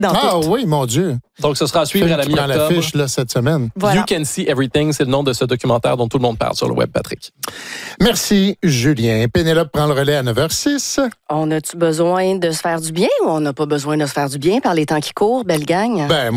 dans tout. Oui, mon Dieu. Donc, ce sera à suivre à la mi-octobre. l'affiche là, cette semaine. Voilà. You Can See Everything, c'est le nom de ce documentaire dont tout le monde parle sur le web, Patrick. Merci, Julien. Pénélope prend le relais à 9h06. On a-tu besoin de se faire du bien ou on n'a pas besoin de se faire du bien par les temps qui courent, belle gang? Ben,